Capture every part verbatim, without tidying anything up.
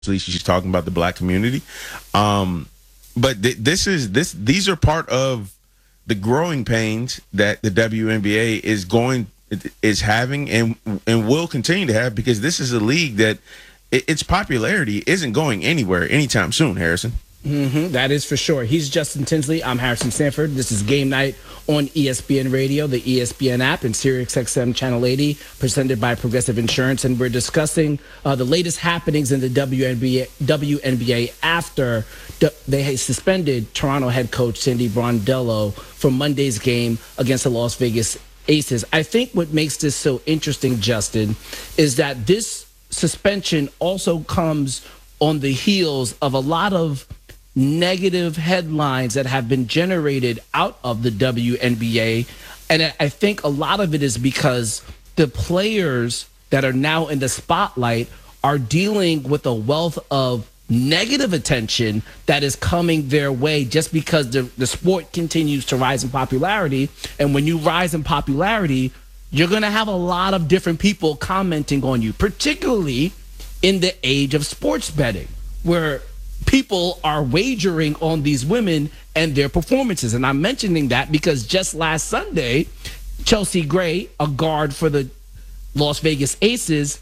she's talking about the black community. Um, but th- this is this these are part of the growing pains that the W N B A is going is having and and will continue to have, because this is a league that it, its popularity isn't going anywhere anytime soon, Harrison. Mm-hmm, that is for sure. He's Justin Tinsley. I'm Harrison Sanford. This is Game Night on E S P N Radio, the E S P N app, and SiriusXM Channel eighty, presented by Progressive Insurance. And we're discussing uh, the latest happenings in the W N B A, W N B A after they suspended Toronto head coach Cindy Brondello for Monday's game against the Las Vegas Aces. I think what makes this so interesting, Justin, is that this suspension also comes on the heels of a lot of negative headlines that have been generated out of the W N B A. And I think a lot of it is because the players that are now in the spotlight are dealing with a wealth of negative attention that is coming their way just because the, the sport continues to rise in popularity. And when you rise in popularity, you're going to have a lot of different people commenting on you, particularly in the age of sports betting, where people are wagering on these women and their performances. And I'm mentioning that because just last Sunday, Chelsea Gray, a guard for the Las Vegas Aces,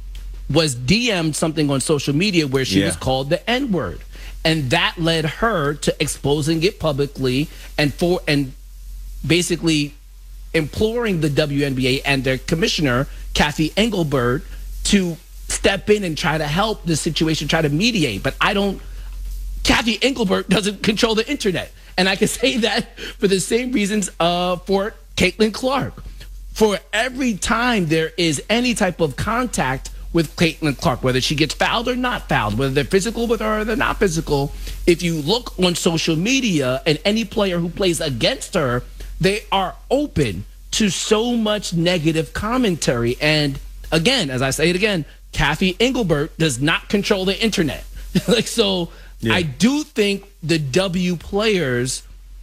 was D M'd something on social media where she yeah. was called the N-word. And that led her to exposing it publicly and for and basically imploring the W N B A and their commissioner, Kathy Engelbert, to step in and try to help the situation, try to mediate. But I don't, Kathy Engelbert doesn't control the internet. And I can say that for the same reasons uh, for Caitlin Clark. For every time there is any type of contact with Caitlin Clark, whether she gets fouled or not fouled, whether they're physical with her or they're not physical, if you look on social media and any player who plays against her, they are open to so much negative commentary. And again, as I say it again, Kathy Engelbert does not control the internet. like so, yeah. I do think the W players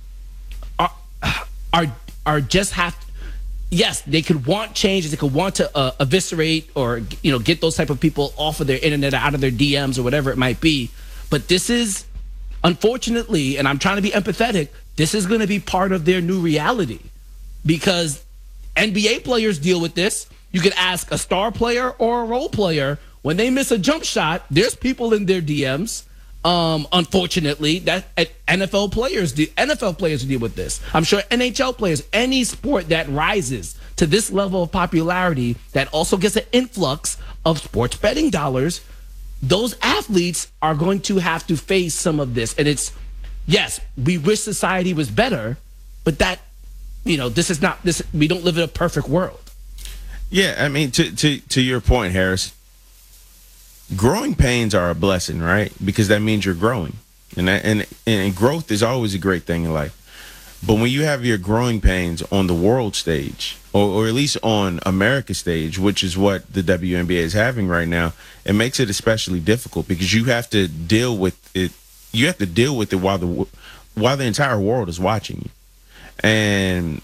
are are are just have. Yes, they could want changes. They could want to uh, eviscerate or you know get those type of people off of their internet, out of their D Ms or whatever it might be. But this is, unfortunately, and I'm trying to be empathetic, this is going to be part of their new reality, because N B A players deal with this. You could ask a star player or a role player, when they miss a jump shot, there's people in their D Ms. Um, unfortunately, that N F L players do, N F L players deal with this. I'm sure N H L players, any sport that rises to this level of popularity that also gets an influx of sports betting dollars, those athletes are going to have to face some of this. And it's, yes, we wish society was better, but that, you know, this is not this. We don't live in a perfect world. Yeah, I mean, to to to your point, Harris, growing pains are a blessing, right? Because that means you're growing, and that, and and growth is always a great thing in life. But when you have your growing pains on the world stage, or, or at least on America's stage, which is what the W N B A is having right now, it makes it especially difficult because you have to deal with it. You have to deal with it while the while the entire world is watching you. And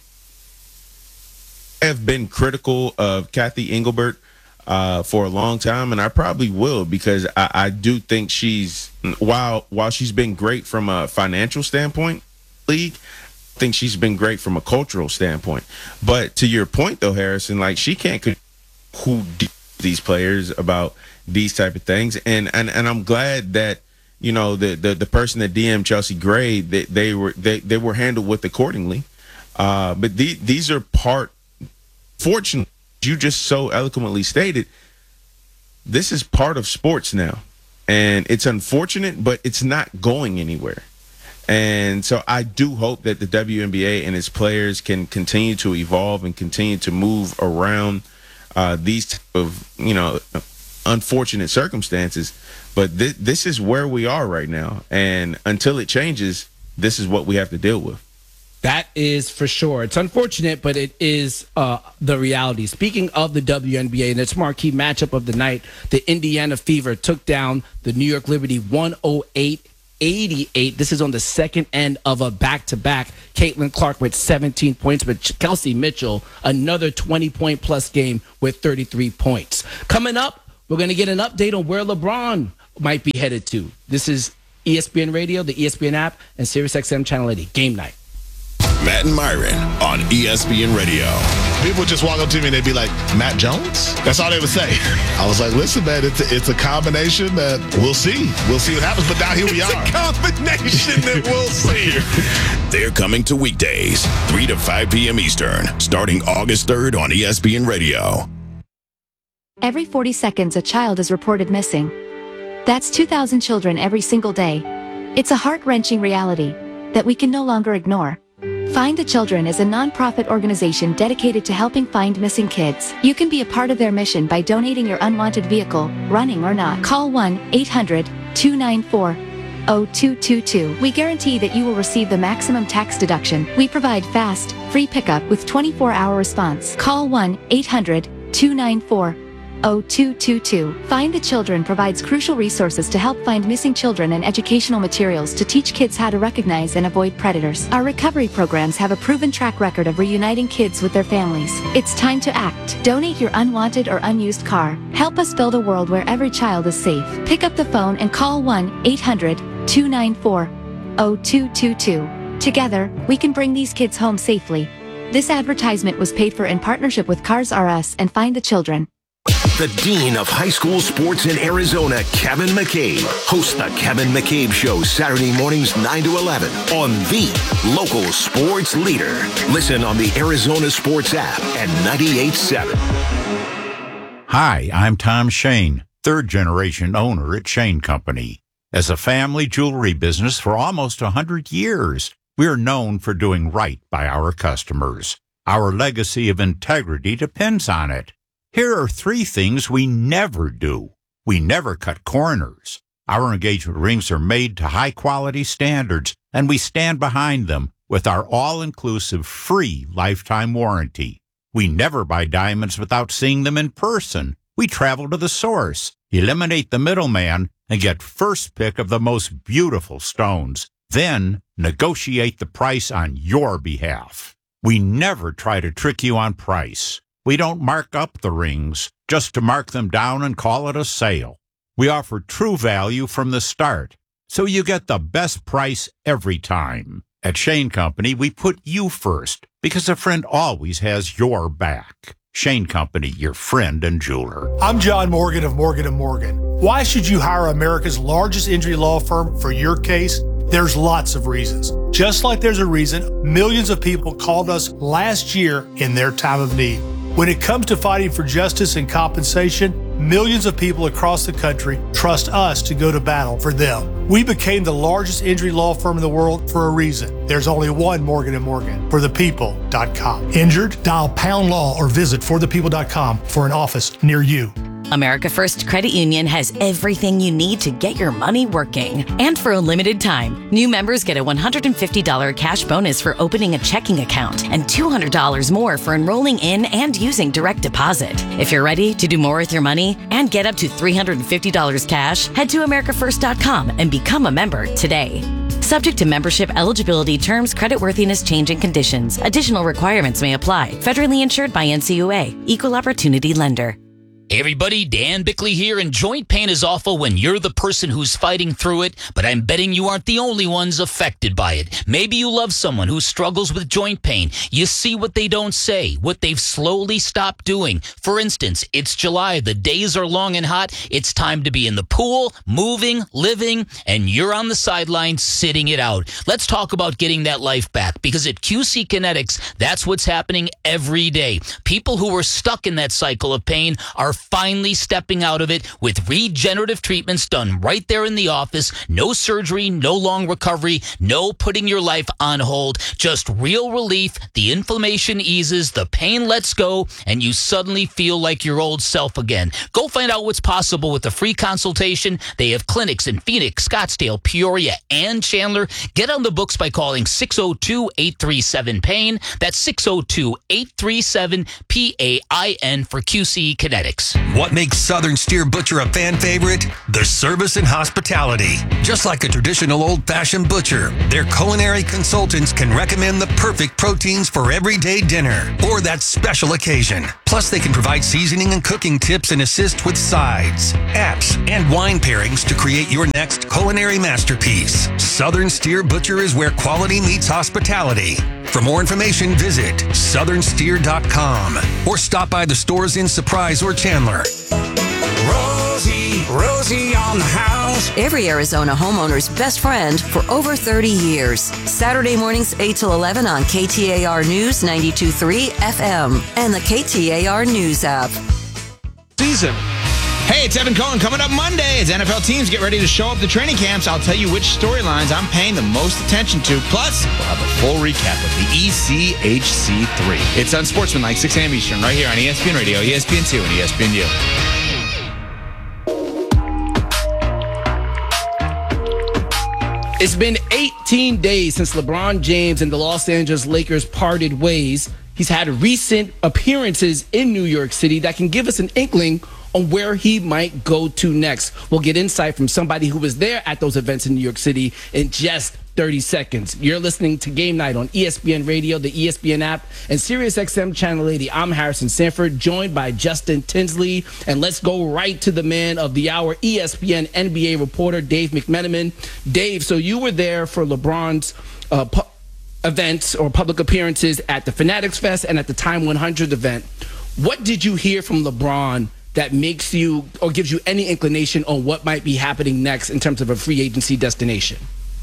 I have been critical of Kathy Engelbert uh, for a long time, and I probably will, because I, I do think she's, while while she's been great from a financial standpoint, league, I think she's been great from a cultural standpoint. But to your point, though, Harrison, like, she can't control who d- these players about these type of things, and and and I'm glad that, you know, the the, the person that D M'd Chelsea Gray, they, they were they, they were handled with accordingly. Uh, but the, these are part. Fortunately, you just so eloquently stated, this is part of sports now, and it's unfortunate, but it's not going anywhere. And so I do hope that the W N B A and its players can continue to evolve and continue to move around uh, these type of, you know, unfortunate circumstances. But th- this is where we are right now, and until it changes, this is what we have to deal with. That is for sure. It's unfortunate, but it is uh, the reality. Speaking of the W N B A and its marquee matchup of the night, the Indiana Fever took down the New York Liberty one oh eight eighty-eight. This is on the second end of a back-to-back. Caitlin Clark with seventeen points, but Kelsey Mitchell, another twenty-point-plus game with thirty-three points. Coming up, we're going to get an update on where LeBron might be headed to. This is E S P N Radio, the E S P N app, and SiriusXM Channel eighty. Game night. Matt and Myron on E S P N Radio. People would just walk up to me and they'd be like, Matt Jones? That's all they would say. I was like, listen, man, it's a, it's a combination that we'll see. We'll see what happens, but now here we it's are. It's a combination that we'll see. They're coming to weekdays, three to five p.m. Eastern, starting August third on E S P N Radio. Every forty seconds, a child is reported missing. That's two thousand children every single day. It's a heart-wrenching reality that we can no longer ignore. Find the Children is a non-profit organization dedicated to helping find missing kids. You can be a part of their mission by donating your unwanted vehicle, running or not. Call one eight hundred two nine four zero two two two. We guarantee that you will receive the maximum tax deduction. We provide fast, free pickup with twenty-four hour response. Call one eight hundred two nine four zero two two two. Find the Children provides crucial resources to help find missing children and educational materials to teach kids how to recognize and avoid predators. Our recovery programs have a proven track record of reuniting kids with their families. It's time to act. Donate your unwanted or unused car. Help us build a world where every child is safe. Pick up the phone and call one eight hundred two nine four zero two two two. Together, we can bring these kids home safely. This advertisement was paid for in partnership with Cars R Us and Find the Children. The Dean of High School Sports in Arizona, Kevin McCabe, hosts the Kevin McCabe Show Saturday mornings nine to eleven on the local sports leader. Listen on the Arizona Sports app and ninety-eight point seven. Hi, I'm Tom Shane, third-generation owner at Shane Company. As a family jewelry business for almost one hundred years, we are known for doing right by our customers. Our legacy of integrity depends on it. Here are three things we never do. We never cut corners. Our engagement rings are made to high-quality standards, and we stand behind them with our all-inclusive free lifetime warranty. We never buy diamonds without seeing them in person. We travel to the source, eliminate the middleman, and get first pick of the most beautiful stones. Then negotiate the price on your behalf. We never try to trick you on price. We don't mark up the rings just to mark them down and call it a sale. We offer true value from the start, so you get the best price every time. At Shane Company, we put you first because a friend always has your back. Shane Company, your friend and jeweler. I'm John Morgan of Morgan and Morgan. Why should you hire America's largest injury law firm for your case? There's lots of reasons. Just like there's a reason millions of people called us last year in their time of need. When it comes to fighting for justice and compensation, millions of people across the country trust us to go to battle for them. We became the largest injury law firm in the world for a reason. There's only one Morgan and Morgan, for the people dot com. Injured? Dial pound law or visit for the people dot com for an office near you. America First Credit Union has everything you need to get your money working. And for a limited time, new members get a one hundred fifty dollars cash bonus for opening a checking account and two hundred dollars more for enrolling in and using direct deposit. If you're ready to do more with your money and get up to three hundred fifty dollars cash, head to America First dot com and become a member today. Subject to membership eligibility, terms, creditworthiness, changing conditions. Additional requirements may apply. Federally insured by N C U A. Equal Opportunity Lender. Hey everybody, Dan Bickley here, and joint pain is awful when you're the person who's fighting through it, but I'm betting you aren't the only ones affected by it. Maybe you love someone who struggles with joint pain. You see what they don't say, what they've slowly stopped doing. For instance, it's July, the days are long and hot, it's time to be in the pool, moving, living, and you're on the sidelines sitting it out. Let's talk about getting that life back, because at Q C Kinetics, that's what's happening every day. People who were stuck in that cycle of pain are finally stepping out of it with regenerative treatments done right there in the office. No surgery, no long recovery, no putting your life on hold. Just real relief. The inflammation eases, the pain lets go, and you suddenly feel like your old self again. Go find out what's possible with a free consultation. They have clinics in Phoenix, Scottsdale, Peoria, and Chandler. Get on the books by calling six oh two, eight three seven, pain. That's six oh two, eight three seven, P A I N for Q C Kinetics. Basics. What makes Southern Steer Butcher a fan favorite? Their service and hospitality. Just like a traditional old-fashioned butcher, their culinary consultants can recommend the perfect proteins for everyday dinner or that special occasion. Plus, they can provide seasoning and cooking tips and assist with sides, apps, and wine pairings to create your next culinary masterpiece. Southern Steer Butcher is where quality meets hospitality. For more information, visit southern steer dot com or stop by the stores in Surprise or Chandler. Rosie, Rosie on the house. Every Arizona homeowner's best friend for over thirty years. Saturday mornings eight till eleven on K T A R News ninety-two point three F M and the K T A R News app. Season. Hey, it's Evan Cohen. Coming up Monday, as N F L teams get ready to show up to training camps, I'll tell you which storylines I'm paying the most attention to. Plus, we'll have a full recap of the E C H C three. It's Unsportsmanlike, six a.m. Eastern, right here on E S P N Radio, E S P N two, and E S P N U. It's been eighteen days since LeBron James and the Los Angeles Lakers parted ways. He's had recent appearances in New York City that can give us an inkling on where he might go to next. We'll get insight from somebody who was there at those events in New York City in just thirty seconds. You're listening to Game Night on E S P N Radio, the E S P N app, and SiriusXM Channel eighty. I'm Harrison Sanford, joined by Justin Tinsley. And let's go right to the man of the hour, E S P N N B A reporter Dave McMenamin. Dave, so you were there for LeBron's uh, pu- events or public appearances at the Fanatics Fest and at the Time one hundred event. What did you hear from LeBron that makes you or gives you any inclination on what might be happening next in terms of a free agency destination?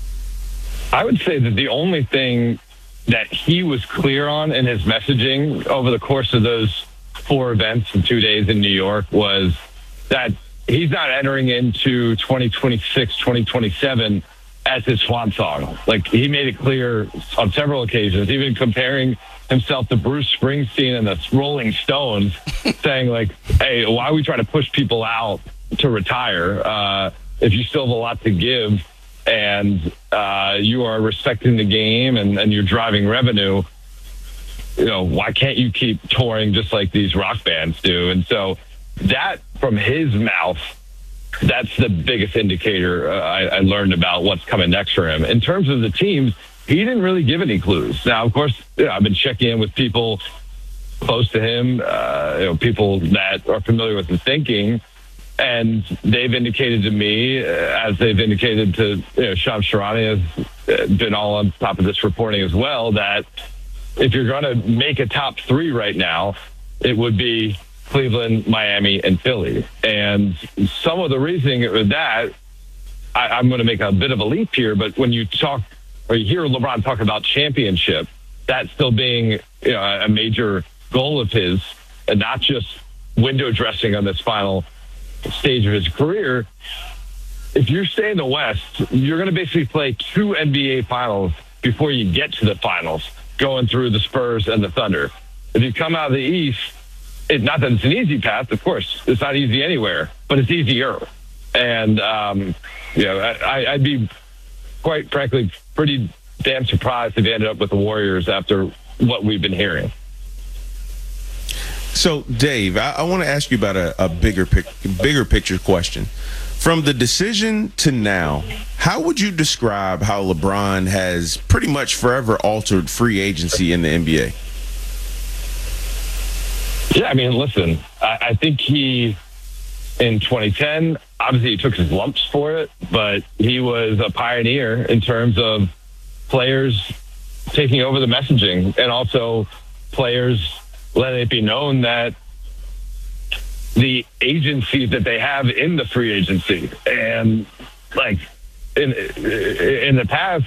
I would say that the only thing that he was clear on in his messaging over the course of those four events and two days in New York was that he's not entering into twenty twenty-six, twenty twenty-seven as his swan song. Like, he made it clear on several occasions, even comparing himself to Bruce Springsteen and the Rolling Stones, saying like, hey, why are we trying to push people out to retire uh, if you still have a lot to give and uh, you are respecting the game and, and you're driving revenue? You know, why can't you keep touring just like these rock bands do? And so that, from his mouth, that's the biggest indicator uh, I, I learned about what's coming next for him. In terms of the teams, he didn't really give any clues. Now, of course, you know, I've been checking in with people close to him, uh, you know, people that are familiar with his thinking, and they've indicated to me, uh, as they've indicated to you know, Shams Charania, has been all on top of this reporting as well, that if you're going to make a top three right now, it would be Cleveland, Miami, and Philly. And some of the reasoning with that, I, I'm going to make a bit of a leap here, but when you talk or you hear LeBron talk about championship, that still being you know, a major goal of his, and not just window dressing on this final stage of his career. If you stay in the West, you're going to basically play two N B A finals before you get to the finals, going through the Spurs and the Thunder. If you come out of the East, it's not that it's an easy path, of course. It's not easy anywhere, but it's easier. And, um, you know, I, I'd be, quite frankly, pretty damn surprised if he ended up with the Warriors after what we've been hearing. So, Dave, I, I want to ask you about a, a bigger, pic, bigger picture question. From the decision to now, how would you describe how LeBron has pretty much forever altered free agency in the N B A? Yeah, I mean, listen, I, I think he, in twenty ten, obviously he took his lumps for it, but he was a pioneer in terms of players taking over the messaging and also players letting it be known that the agencies that they have in the free agency. And like in in the past,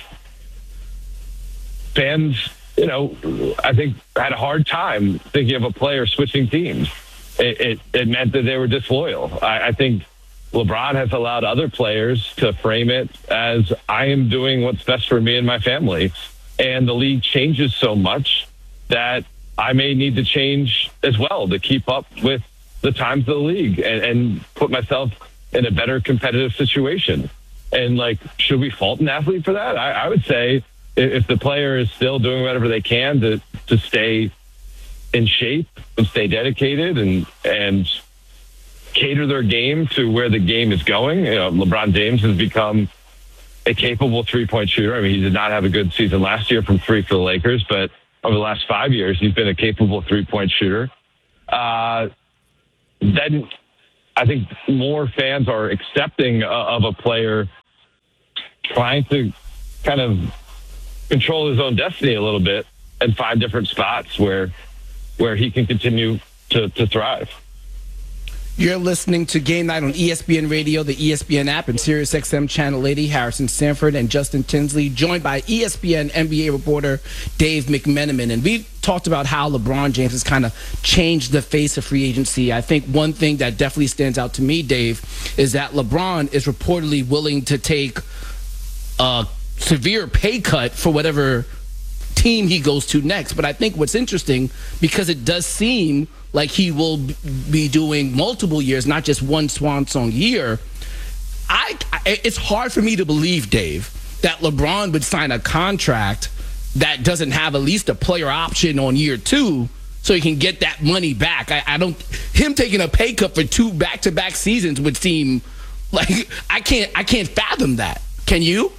fans, you know, I think had a hard time thinking of a player switching teams. It, it, it meant that they were disloyal. I, I think LeBron has allowed other players to frame it as I am doing what's best for me and my family. And the league changes so much that I may need to change as well to keep up with the times of the league and, and put myself in a better competitive situation. And like, should we fault an athlete for that? I, I would say if the player is still doing whatever they can to, to stay in shape and stay dedicated and, and cater their game to where the game is going. You know, LeBron James has become a capable three-point shooter. I mean, he did not have a good season last year from three for the Lakers, but over the last five years, he's been a capable three-point shooter. Uh, then I think more fans are accepting uh, of a player trying to kind of control his own destiny a little bit and find different spots where where he can continue to, to thrive. You're listening to Game Night on E S P N Radio, the E S P N app, and Sirius X M Channel eighty. Harrison Sanford and Justin Tinsley, joined by E S P N N B A reporter Dave McMenamin. And we talked about how LeBron James has kind of changed the face of free agency. I think one thing that definitely stands out to me, Dave, is that LeBron is reportedly willing to take a severe pay cut for whatever team he goes to next. But I think what's interesting, because it does seem like he will be doing multiple years, not just one swan song year. I, it's hard for me to believe, Dave, that LeBron would sign a contract that doesn't have at least a player option on year two, so he can get that money back. I, I don't. Him taking a pay cut for two back-to-back seasons would seem like I can't. I can't fathom that. Can you?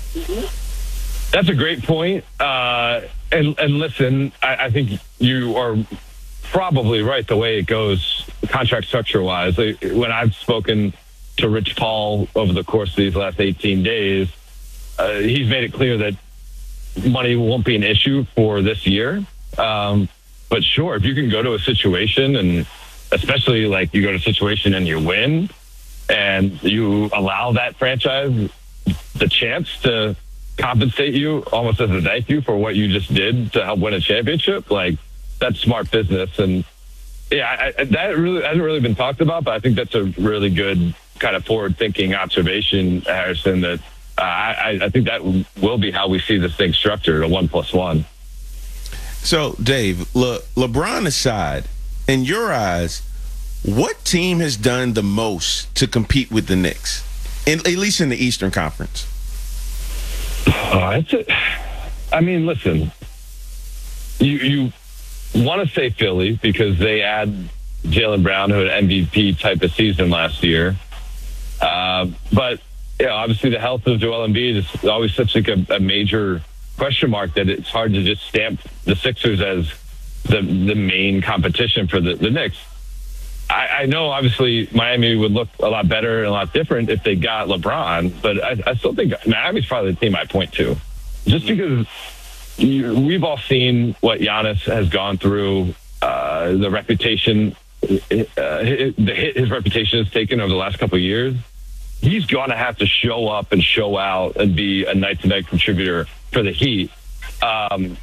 That's a great point. Uh, and, and listen, I, I think you are probably right the way it goes contract structure wise. When I've spoken to Rich Paul over the course of these last eighteen days, uh, he's made it clear that money won't be an issue for this year. Um, but sure, if you can go to a situation, and especially like you go to a situation and you win and you allow that franchise the chance to compensate you almost as a thank you for what you just did to help win a championship, like that's smart business. And yeah, I, that really hasn't really been talked about, but I think that's a really good kind of forward-thinking observation, Harrison, that uh, I, I think that will be how we see this thing structured, a one plus one. So, Dave, Le- LeBron aside, in your eyes, what team has done the most to compete with the Knicks, in, at least in the Eastern Conference? Uh, it's a, I mean, listen, you you want to say Philly because they add Jaylen Brown, who had an M V P type of season last year. Uh, but, you know, obviously the health of Joel Embiid is always such like a, a major question mark that it's hard to just stamp the Sixers as the the main competition for the, the Knicks. I, I know, obviously, Miami would look a lot better and a lot different if they got LeBron, but I, I still think Miami's probably the team I point to. Just because you, we've all seen what Giannis has gone through, uh, the reputation, uh, the hit his reputation has taken over the last couple of years. He's going to have to show up and show out and be a night-to-night contributor for the Heat. Um,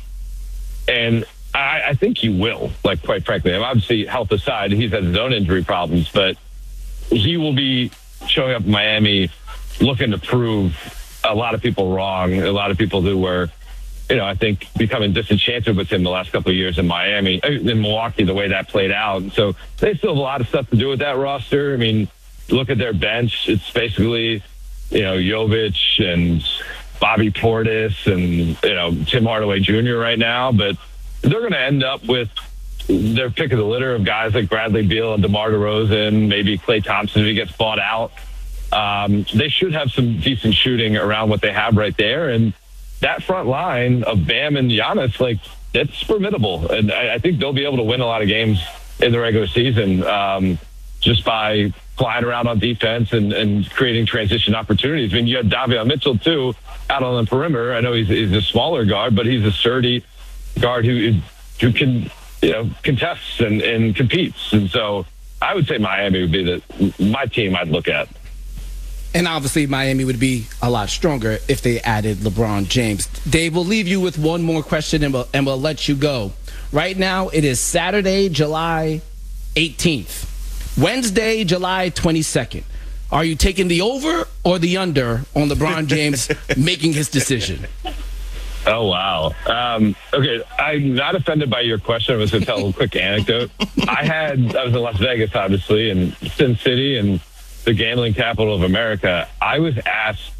and I, I think he will, like, quite frankly. I mean, obviously, health aside, he's had his own injury problems, but he will be showing up in Miami looking to prove a lot of people wrong, a lot of people who were, you know, I think becoming disenchanted with him the last couple of years in Miami, in Milwaukee, the way that played out. And so they still have a lot of stuff to do with that roster. I mean, look at their bench. It's basically, you know, Jovic and Bobby Portis and, you know, Tim Hardaway Junior right now, but they're going to end up with their pick of the litter of guys like Bradley Beal and DeMar DeRozan, maybe Klay Thompson if he gets bought out. Um, they should have some decent shooting around what they have right there. And that front line of Bam and Giannis, like, it's formidable. And I, I think they'll be able to win a lot of games in the regular season um, just by flying around on defense and, and creating transition opportunities. I mean, you had Davion Mitchell, too, out on the perimeter. I know he's, he's a smaller guard, but he's a sturdy guard who who can, you know, contests and, and competes. And so I would say Miami would be the my team I'd look at. And obviously Miami would be a lot stronger if they added LeBron James. Dave, we'll leave you with one more question and we'll, and we'll let you go. Right now it is Saturday, July eighteenth. Wednesday, July twenty-second. Are you taking the over or the under on LeBron James making his decision? Oh, wow. Um, okay, I'm not offended by your question. I was going to tell a quick anecdote. I had, I was in Las Vegas, obviously, and Sin City and the gambling capital of America. I was asked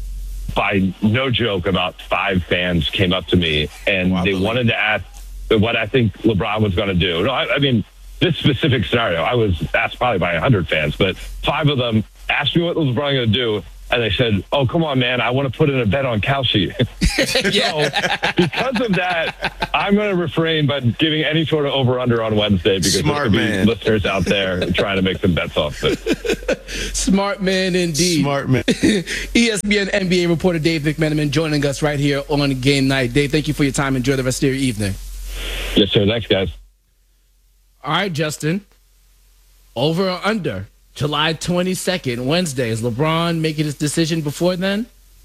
by no joke, about five fans came up to me, and wow, they wanted to ask what I think LeBron was going to do. No, I, I mean, this specific scenario, I was asked probably by one hundred fans, but five of them asked me what was LeBron going to do. And they said, oh, come on, man, I want to put in a bet on Kalshi. So because of that, I'm going to refrain by giving any sort of over-under on Wednesday because Smart there's man. listeners out there trying to make some bets off it. Smart man indeed. Smart man. E S P N N B A reporter Dave McMenamin joining us right here on Game Night. Dave, thank you for your time. Enjoy the rest of your evening. Yes, sir. Thanks, guys. All right, Justin. Over or under? July twenty-second, Wednesday. Is LeBron making his decision before then?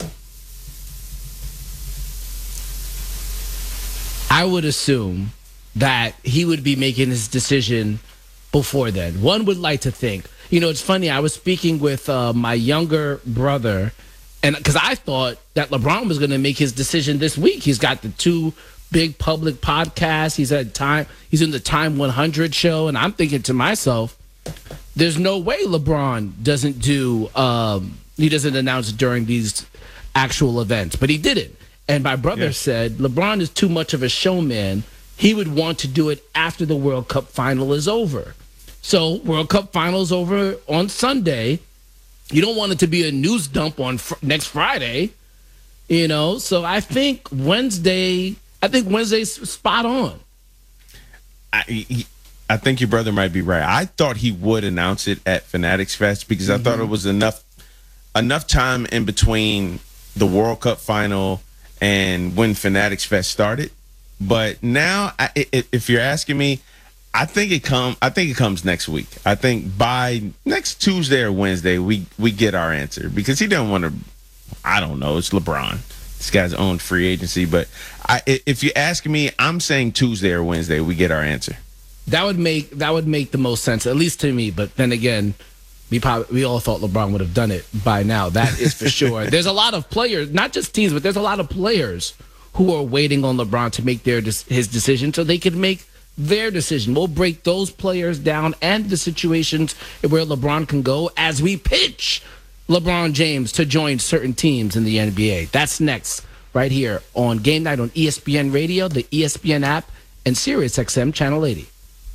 I would assume that he would be making his decision before then. One would like to think. You know, it's funny. I was speaking with uh, my younger brother, and because I thought that LeBron was going to make his decision this week. He's got the two big public podcasts. He's at time. He's in the Time one hundred show, and I'm thinking to myself, there's no way LeBron doesn't do, um, he doesn't announce during these actual events, but he didn't. And my brother yeah. said, LeBron is too much of a showman. He would want to do it after the World Cup final is over. So World Cup final is over on Sunday. You don't want it to be a news dump on fr- next Friday, you know? So I think Wednesday, I think Wednesday's spot on. I, he, I think your brother might be right. I thought he would announce it at Fanatics Fest because mm-hmm. I thought it was enough enough time in between the World Cup final and when Fanatics Fest started. But now, I, it, if you're asking me, I think it come. I think it comes next week. I think by next Tuesday or Wednesday, we we get our answer because he doesn't want to. I don't know. It's LeBron. This guy's own free agency. But I, if you're asking me, I'm saying Tuesday or Wednesday, we get our answer. That would make that would make the most sense, at least to me. But then again, we probably we all thought LeBron would have done it by now. That is for sure. There's a lot of players, not just teams, but there's a lot of players who are waiting on LeBron to make their his decision so they can make their decision. We'll break those players down and the situations where LeBron can go as we pitch LeBron James to join certain teams in the N B A. That's next, right here on Game Night on E S P N Radio, the E S P N app, and Sirius X M Channel eighty.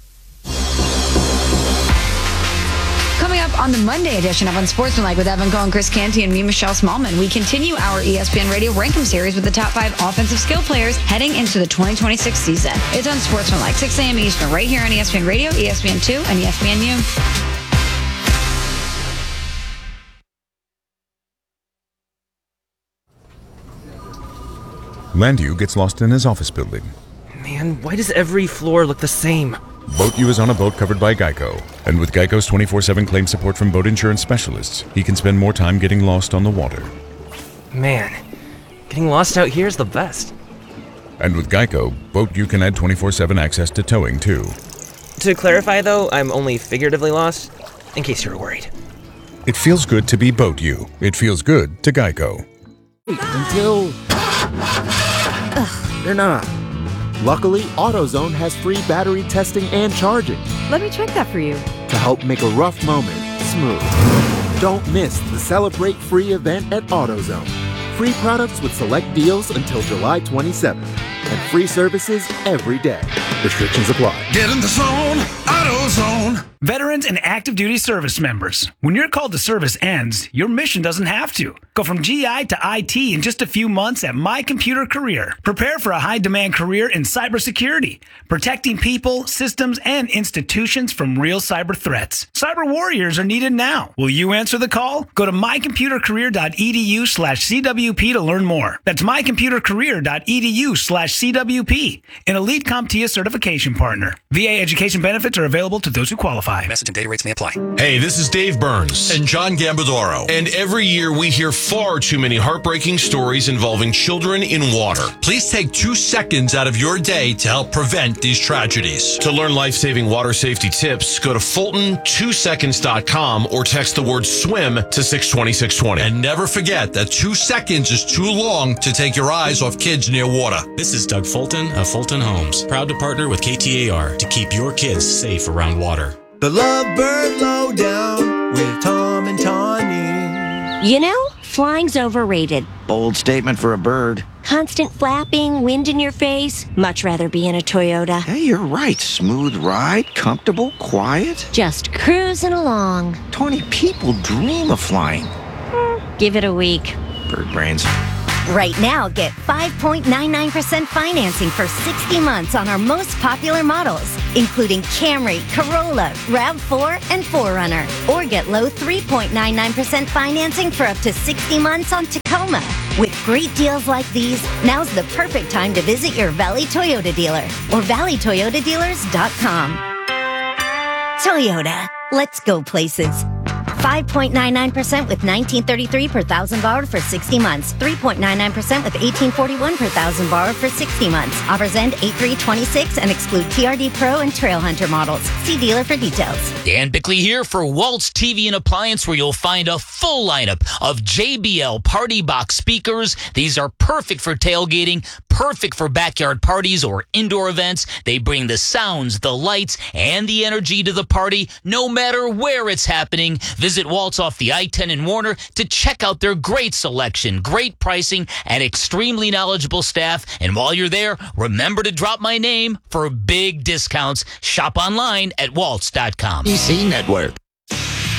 Coming up on the Monday edition of Unsportsmanlike with Evan Cohen, Chris Canty, and me, Michelle Smallman, we continue our E S P N Radio Rankum series with the top five offensive skill players heading into the twenty twenty-six season. It's Unsportsmanlike, six a.m. Eastern, right here on E S P N Radio, E S P N two, and E S P N U. Landu gets lost in his office building. Man, why does every floor look the same? BoatU is on a boat covered by Geico. And with Geico's twenty-four seven claim support from boat insurance specialists, he can spend more time getting lost on the water. Man, getting lost out here is the best. And with Geico, BoatU can add twenty-four seven access to towing, too. To clarify, though, I'm only figuratively lost, in case you're worried. It feels good to be BoatU. It feels good to Geico. Until... Ugh, they're not. Luckily, AutoZone has free battery testing and charging. Let me check that for you. To help make a rough moment smooth. Don't miss the Celebrate Free event at AutoZone. Free products with select deals until July twenty-seventh. And free services every day. Restrictions apply. Get in the zone, AutoZone. Veterans and active duty service members. When your call to service ends, your mission doesn't have to. Go from G I to I T in just a few months at My Computer Career. Prepare for a high-demand career in cybersecurity, protecting people, systems, and institutions from real cyber threats. Cyber warriors are needed now. Will you answer the call? Go to mycomputercareer.edu slash CWP to learn more. That's mycomputercareer.edu slash CWP, an Elite CompTIA certification partner. V A education benefits are available to those who qualify. Message and data rates may apply. Hey, this is Dave Burns and John Gambadoro. And every year we hear far too many heartbreaking stories involving children in water. Please take two seconds out of your day to help prevent these tragedies. To learn life-saving water safety tips, go to Fulton two seconds dot com or text the word swim to six two six two zero. And never forget that two seconds is too long to take your eyes off kids near water. This is Doug Fulton of Fulton Homes, proud to partner with K T A R to keep your kids safe around water. The Lovebird Lowdown with Tom and Tawny. You know, Flying's overrated. Bold statement for a bird. Constant flapping, wind in your face. Much rather be in a Toyota. Hey, you're right. Smooth ride, comfortable, quiet. Just cruising along. twenty people dream of flying. Give it a week. Bird brains. Right now, get five point nine nine percent financing for sixty months on our most popular models, including Camry, Corolla, RAV four, and four runner. Or get low three point nine nine percent financing for up to sixty months on Tacoma. With great deals like these, now's the perfect time to visit your Valley Toyota dealer or valley toyota dealers dot com. Toyota, let's go places. five point nine nine percent with nineteen thirty-three per thousand borrowed for sixty months. three point nine nine percent with eighteen forty-one per thousand borrowed for sixty months. Offers end eight three twenty-six and exclude T R D Pro and Trail Hunter models. See dealer for details. Dan Bickley here for Waltz T V and Appliance, where you'll find a full lineup of J B L Party Box speakers. These are perfect for tailgating, perfect for backyard parties or indoor events. They bring the sounds, the lights, and the energy to the party, no matter where it's happening. Visit Waltz off the I ten in Warner to check out their great selection, great pricing, and extremely knowledgeable staff. And while you're there, remember to drop my name for big discounts. Shop online at waltz dot com. E C Network.